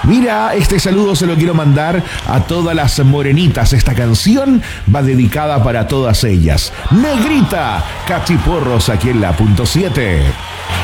Mira, este saludo se lo quiero mandar a todas las morenitas. Esta canción va dedicada para todas ellas. Negrita, Cachiporros aquí en la punto 7.